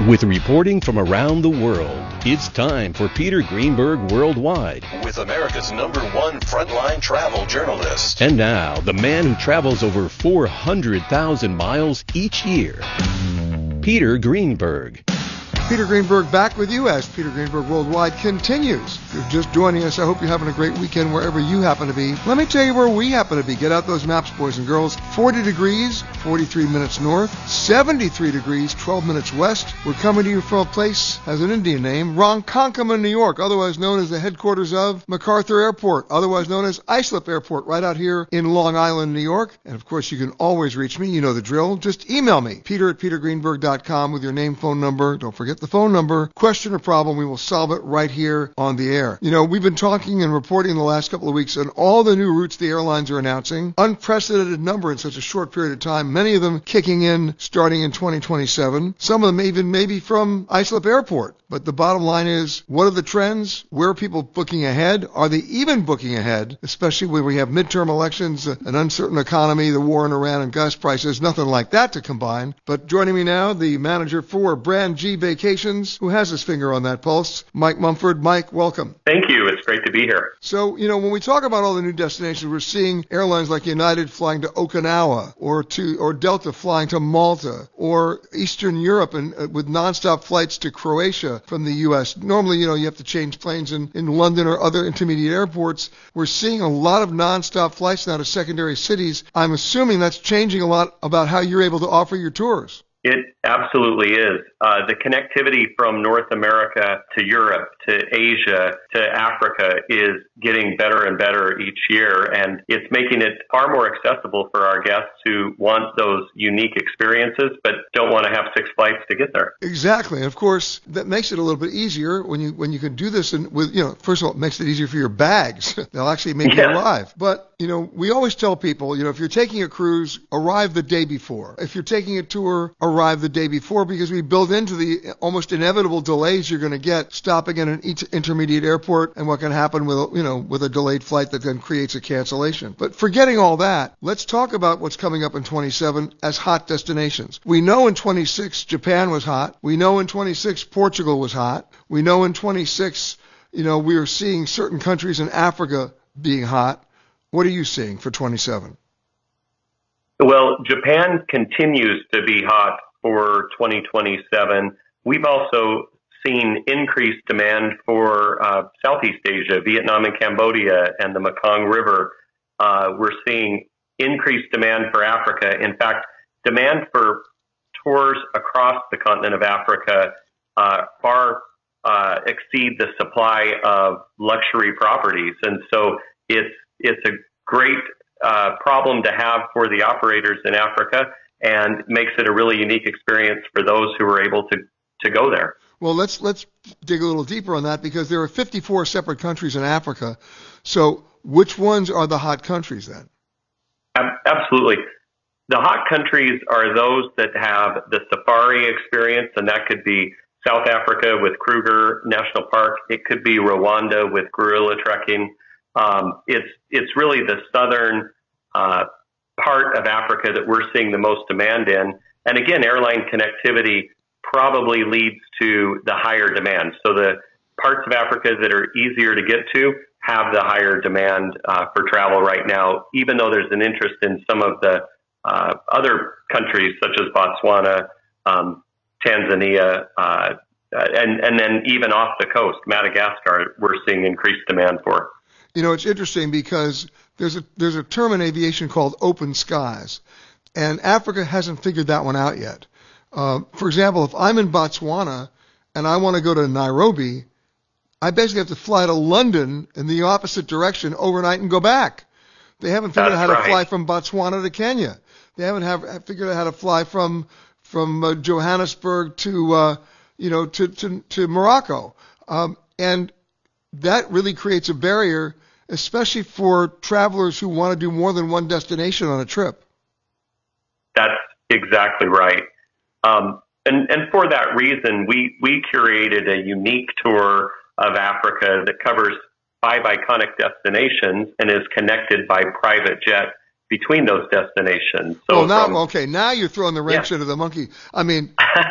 With reporting from around the world, it's time for Peter Greenberg Worldwide. With America's #1 frontline travel journalist. And now, the man who travels over 400,000 miles each year, Peter Greenberg. Peter Greenberg back with you as Peter Greenberg Worldwide continues. If you're just joining us, I hope you're having a great weekend wherever you happen to be. Let me tell you where we happen to be. Get out those maps, boys and girls. 40 degrees, 43 minutes north, 73 degrees, 12 minutes west. We're coming to you from a place, has an Indian name, Ronkonkoma, New York, otherwise known as the headquarters of MacArthur Airport, otherwise known as Islip Airport, right out here in Long Island, New York. And of course, you can always reach me. You know the drill. Just email me, peter@petergreenberg.com with your name, phone number. Don't forget the phone number, question or problem. We will solve it right here on the air. You know, we've been talking and reporting the last couple of weeks on all the new routes the airlines are announcing. Unprecedented number in such a short period of time. Many of them kicking in starting in 2027. Some of them even maybe from Islip Airport. But the bottom line is, what are the trends? Where are people booking ahead? Are they even booking ahead? Especially when we have midterm elections, an uncertain economy, the war in Iran, and gas prices. Nothing like that to combine. But joining me now, the manager for Brand G Vacations, who has his finger on that pulse, Mike Mumford. Mike, welcome. Thank you. It's great to be here. So, you know, when we talk about all the new destinations, we're seeing airlines like United flying to Okinawa, or Delta flying to Malta, or Eastern Europe and with nonstop flights to Croatia from the U.S. Normally, you know, you have to change planes in London or other intermediate airports. We're seeing a lot of nonstop flights now to secondary cities. I'm assuming that's changing a lot about how you're able to offer your tours. It absolutely is. The connectivity from North America to Europe, to Asia, to Africa is getting better and better each year, and it's making it far more accessible for our guests who want those unique experiences but don't want to have 6 flights to get there. Exactly. And of course, that makes it a little bit easier when you can do this with, you know, first of all, it makes it easier for your bags. They'll actually make you alive. But, you know, we always tell people, you know, if you're taking a cruise, arrive the day before. If you're taking a tour, arrive the day before, because we build into the almost inevitable delays you're going to get stopping at an intermediate airport and what can happen with a delayed flight that then creates a cancellation. But forgetting all that, let's talk about what's coming up in 27 as hot destinations. We know in 26 Japan was hot. We know in 26 Portugal was hot. We know in 26, you know, we are seeing certain countries in Africa being hot. What are you seeing for 27? Well, Japan continues to be hot for 2027. We've also seen increased demand for Southeast Asia, Vietnam and Cambodia, and the Mekong River. We're seeing increased demand for Africa. In fact, demand for tours across the continent of Africa far exceed the supply of luxury properties. And so it's a great problem to have for the operators in Africa, and makes it a really unique experience for those who are able to go there. Well, let's dig a little deeper on that, because there are 54 separate countries in Africa. So which ones are the hot countries then? Absolutely. The hot countries are those that have the safari experience, and that could be South Africa with Kruger National Park. It could be Rwanda with gorilla trekking. It's really the southern part of Africa that we're seeing the most demand in. And again, airline connectivity probably leads to the higher demand. So the parts of Africa that are easier to get to have the higher demand for travel right now, even though there's an interest in some of the other countries such as Botswana, Tanzania, and then even off the coast, Madagascar, we're seeing increased demand for. You know, it's interesting because there's a term in aviation called open skies, and Africa hasn't figured that one out yet. For example, if I'm in Botswana and I want to go to Nairobi, I basically have to fly to London in the opposite direction overnight and go back. They haven't figured out how to fly from Botswana to Kenya. They haven't figured out how to fly from Johannesburg to Morocco, and that really creates a barrier, especially for travelers who want to do more than one destination on a trip. That's exactly right. And for that reason, we curated a unique tour of Africa that covers 5 iconic destinations and is connected by private jet between ththose destinations. So now you're throwing the wrench into the monkey. I mean,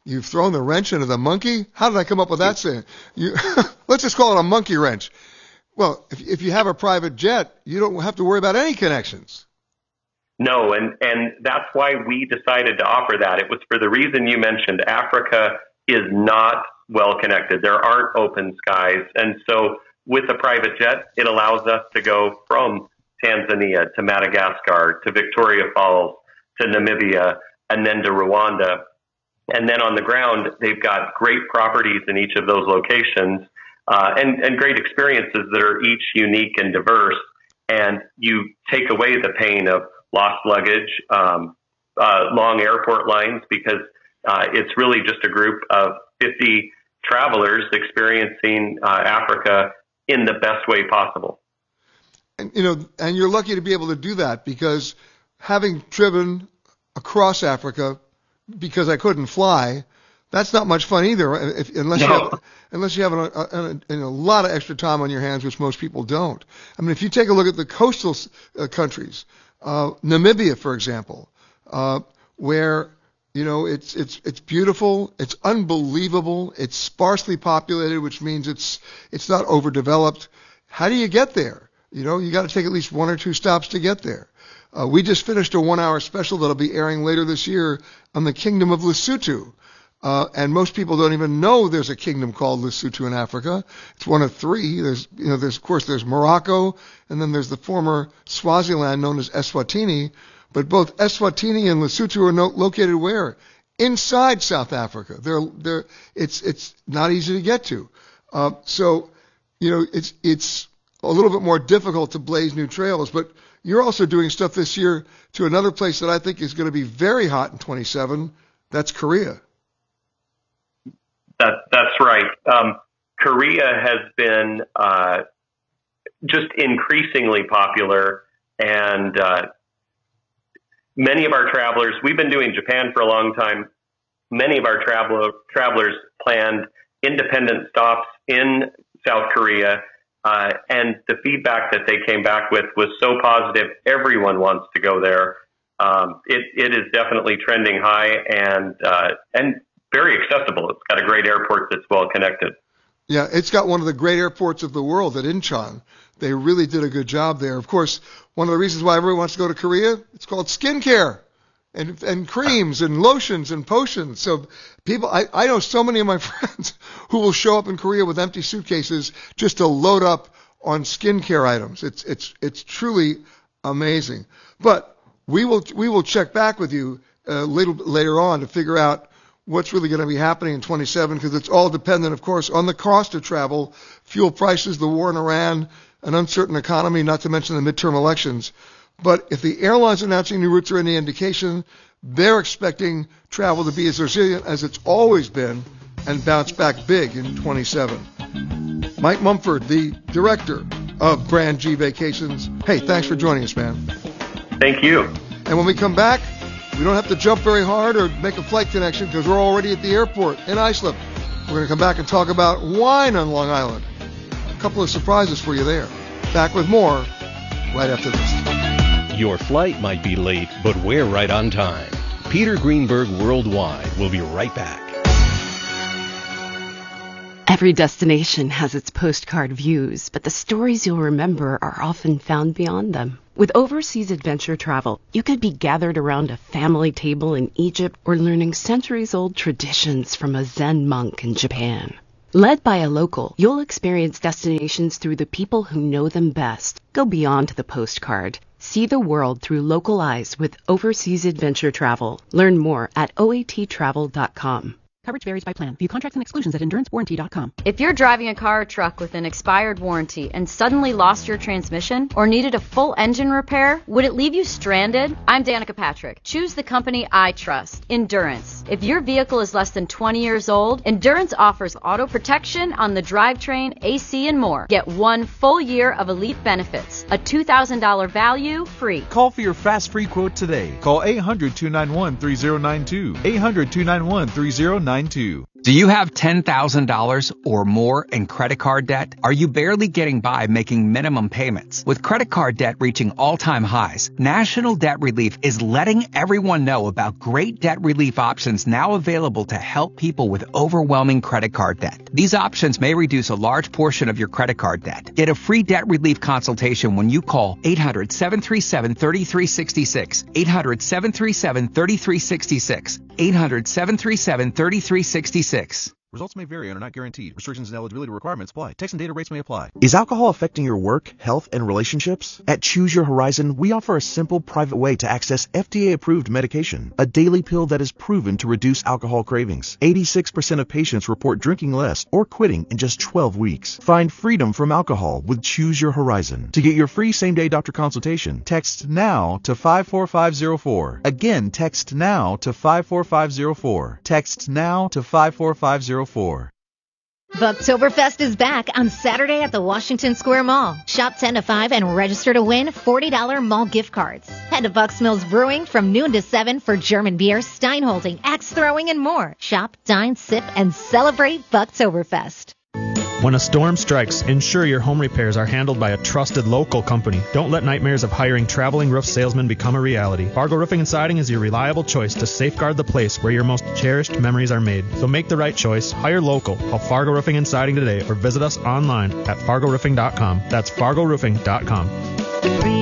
You've thrown the wrench into the monkey? How did I come up with that saying? Let's just call it a monkey wrench. Well, if you have a private jet, you don't have to worry about any connections. No, and that's why we decided to offer that. It was for the reason you mentioned. Africa is not well connected. There aren't open skies. And so with a private jet, it allows us to go from Tanzania to Madagascar to Victoria Falls to Namibia and then to Rwanda. And then on the ground, they've got great properties in each of those locations and great experiences that are each unique and diverse. And you take away the pain of lost luggage, long airport lines, because it's really just a group of 50 travelers experiencing Africa in the best way possible. And, and you're lucky to be able to do that, because having driven across Africa, because I couldn't fly, that's not much fun either, unless you have a lot of extra time on your hands, which most people don't. I mean, if you take a look at the coastal countries, Namibia, for example, where it's beautiful, it's unbelievable, it's sparsely populated, which means it's not overdeveloped. How do you get there? You got to take at least one or two stops to get there. We just finished a 1-hour special that'll be airing later this year on the Kingdom of Lesotho. And most people don't even know there's a kingdom called Lesotho in Africa. It's one of three. There's Morocco, and then there's the former Swaziland known as Eswatini. But both Eswatini and Lesotho are located where? Inside South Africa. It's not easy to get to. So it's a little bit more difficult to blaze new trails. But you're also doing stuff this year to another place that I think is going to be very hot in 27. That's Korea. That's right. Korea has been just increasingly popular, and many of our travelers, we've been doing Japan for a long time. Many of our travelers planned independent stops in South Korea, and the feedback that they came back with was so positive. Everyone wants to go there. It is definitely trending high and very accessible. It's got a great airport that's well connected. Yeah, it's got one of the great airports of the world at Incheon. They really did a good job there. Of course, one of the reasons why everyone wants to go to Korea, it's called skincare and creams and lotions and potions. So people, I know so many of my friends who will show up in Korea with empty suitcases just to load up on skincare items. It's truly amazing. But we will check back with you later on to figure out what's really going to be happening in 27, because it's all dependent, of course, on the cost of travel, fuel prices, the war in Iran, an uncertain economy, not to mention the midterm elections. But if the airlines announcing new routes are any indication, they're expecting travel to be as resilient as it's always been and bounce back big in 27. Mike Mumford, the director of Grand G Vacations. Hey, thanks for joining us, man. Thank you. And when we come back, we don't have to jump very hard or make a flight connection because we're already at the airport in Islip. We're going to come back and talk about wine on Long Island. A couple of surprises for you there. Back with more right after this. Your flight might be late, but we're right on time. Peter Greenberg Worldwide will be right back. Every destination has its postcard views, but the stories you'll remember are often found beyond them. With overseas adventure travel, you could be gathered around a family table in Egypt or learning centuries-old traditions from a Zen monk in Japan. Led by a local, you'll experience destinations through the people who know them best. Go beyond the postcard. See the world through local eyes with overseas adventure travel. Learn more at oattravel.com. Coverage varies by plan. View contracts and exclusions at endurancewarranty.com. If you're driving a car or truck with an expired warranty and suddenly lost your transmission or needed a full engine repair, would it leave you stranded? I'm Danica Patrick. Choose the company I trust, Endurance. If your vehicle is less than 20 years old, Endurance offers auto protection on the drivetrain, AC, and more. Get 1 full year of elite benefits, a $2,000 value free. Call for your fast free quote today. Call 800-291-3092. 800-291-3092. Do you have $10,000 or more in credit card debt? Are you barely getting by making minimum payments? With credit card debt reaching all-time highs, National Debt Relief is letting everyone know about great debt relief options now available to help people with overwhelming credit card debt. These options may reduce a large portion of your credit card debt. Get a free debt relief consultation when you call 800-737-3366, 800-737-3366, 800-737-3366. Results may vary and are not guaranteed. Restrictions and eligibility requirements apply. Text and data rates may apply. Is alcohol affecting your work, health, and relationships? At Choose Your Horizon, we offer a simple, private way to access FDA-approved medication, a daily pill that is proven to reduce alcohol cravings. 86% of patients report drinking less or quitting in just 12 weeks. Find freedom from alcohol with Choose Your Horizon. To get your free same-day doctor consultation, text NOW to 54504. Again, text NOW to 54504. Text NOW to 54504. Bucktoberfest is back on Saturday at the Washington Square Mall. Shop 10 to 5 and register to win $40 mall gift cards. Head to Bucks Mills Brewing from noon to 7 for German beer, stein holding, axe throwing, and more. Shop, dine, sip, and celebrate Bucktoberfest. When a storm strikes, ensure your home repairs are handled by a trusted local company. Don't let nightmares of hiring traveling roof salesmen become a reality. Fargo Roofing and Siding is your reliable choice to safeguard the place where your most cherished memories are made. So make the right choice. Hire local. Call Fargo Roofing and Siding today or visit us online at fargoroofing.com. That's fargoroofing.com.